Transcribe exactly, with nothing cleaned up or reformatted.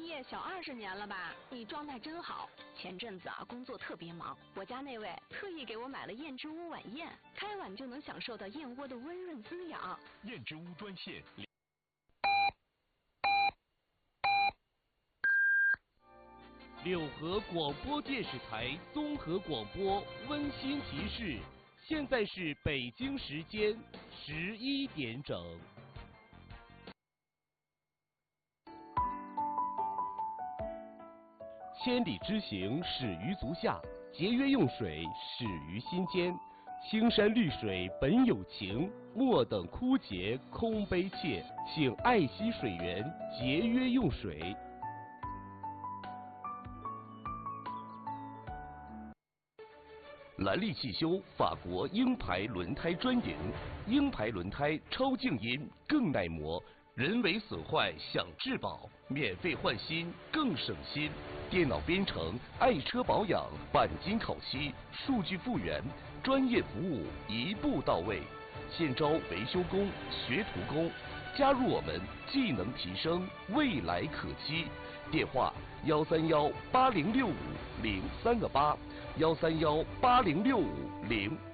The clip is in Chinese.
业小二十年了吧？你状态真好。前阵子啊，工作特别忙，我家那位特意给我买了燕之屋晚宴，开碗就能享受到燕窝的温润滋养。 燕之屋专线。 六合广播电视台综合广播温馨提示：现在是北京时间十一点整。千里之行，始于足下；节约用水，始于心间。青山绿水本有情，莫等枯竭空悲切。请爱惜水源，节约用水。兰利汽修法国鹰牌轮胎专营，鹰牌轮胎超静音，更耐磨，人为损坏享质保，免费换新更省心。电脑编程，爱车保养，钣金烤漆，数据复原，专业服务一步到位。现招维修工、学徒工，加入我们，技能提升，未来可期。电话：幺三幺八零六五零三个八，幺三幺八零六五零。